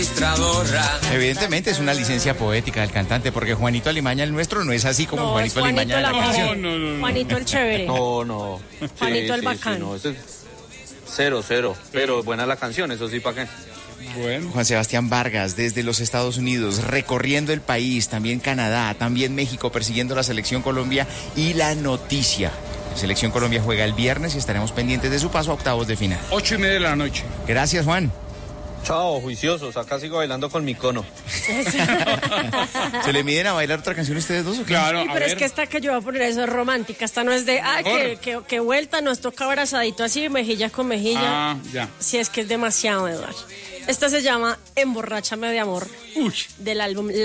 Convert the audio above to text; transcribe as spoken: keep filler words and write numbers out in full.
Evidentemente es una licencia poética del cantante, porque Juanito Alimaña, el nuestro, no es así como No, Juanito, es Juanito Alimaña de la la canción. No, no, no, no. Juanito el chévere. No, no. Juanito el sí, bacán. sí, no, eso es cero, cero. Pero buena la canción, eso sí, ¿para qué? Bueno. Juan Sebastián Vargas, desde los Estados Unidos, recorriendo el país, también Canadá, también México, persiguiendo la Selección Colombia y la noticia. La Selección Colombia juega el viernes y estaremos pendientes de su paso a octavos de final. Ocho y media de la noche. Gracias, Juan. Chao, juiciosos. Acá sigo bailando con mi cono. ¿Se le miden a bailar otra canción ustedes dos o qué? Claro, Sí, a pero es ver. que esta que yo voy a poner eso es romántica. Esta no es de, ah, que, que, que vuelta, nos toca abrazadito así, mejilla con mejilla. Ah, ya. Si es que es demasiado, Eduardo. Esta se llama Emborráchame de amor, Uy. del álbum